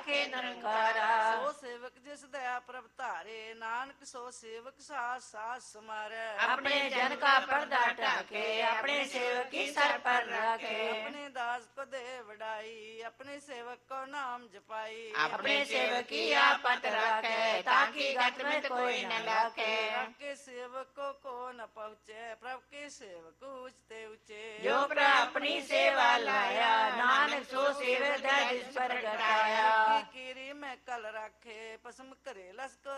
ਰਾਖੇ ਨਿਰੰਕਾਰਾ। ਸੋ ਸੇਵਕ ਜਿਸ ਦਇਆ ਪ੍ਰਭ ਧਾਰੇ, ਨਾਨਕ ਸੋ ਸੇਵਕ ਸਾਸ ਸਾਸ ਸਮਾਰੈ। ਆਪਣੇ ਜਨ ਕਾ ਪਰਦਾ ਢਾਕੇ, ਆਪਣੇ ਸੇਵਕ ਕੀ ਸਰ ਪਰ ਰਾਖੇ। ਆਪਣੇ ਦਾਸ ਕੋ ਦੇ ਵਡਾਈ, ਆਪਣੇ ਸੇਵਕ ਕੋ ਨਾਮ ਜਪਾਈ। ਆਪਣੇ ਸੇਵਕ ਕੀ ਆਪਤ ਰਾਖੇ, ਤਾकि गत में कोई न लाखे। ਪ੍ਰਭ ਕੇ ਸੇਵਕ ਕੋ न ਪਹੁੰਚੇ, ਪ੍ਰਭ ਕੇ ਸੇਵਕ ਉਚਤੇ ਉਚੇ। जो प्रभु अपनी सेवा लाया, नानक सो सेवक है जिस पर घटाया। ਕੀਰੀ ਮੈਂ ਕਲ ਰਾਖੇ, ਪਸਮ ਕਰੇ ਲਸਕਰ